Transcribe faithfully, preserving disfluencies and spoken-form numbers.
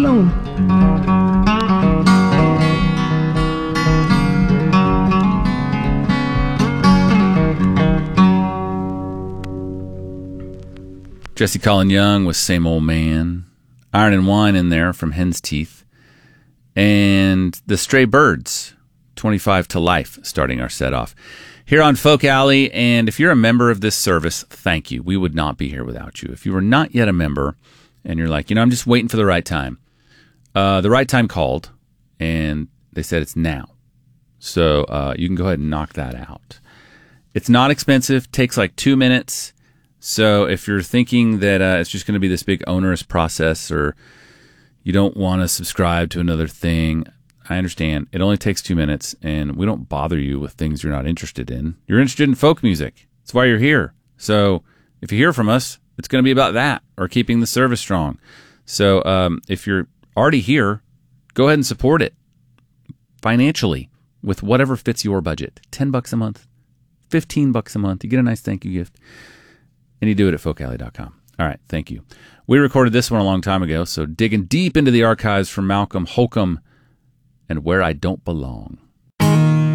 Jesse Colin Young with Same Old Man. Iron and Wine in there from Hen's Teeth. And The Stray Birds, twenty-five to Life, starting our set off here on Folk Alley. And if you're a member of this service, thank you. We would not be here without you. If you are not yet a member and you're like, you know, I'm just waiting for the right time. Uh, the right time called, and they said it's now. So uh, you can go ahead and knock that out. It's not expensive, takes like two minutes. So if you're thinking that uh, it's just going to be this big onerous process, or you don't want to subscribe to another thing, I understand. It only takes two minutes, and we don't bother you with things you're not interested in. You're interested in folk music. That's why you're here. So if you hear from us, it's going to be about that, or keeping the service strong. So um, if you're already here, go ahead and support it financially with whatever fits your budget. ten bucks a month, fifteen bucks a month. You get a nice thank you gift. And you do it at folk alley dot com. All right, thank you. We recorded this one a long time ago, so digging deep into the archives from Malcolm Holcomb and Where I Don't Belong.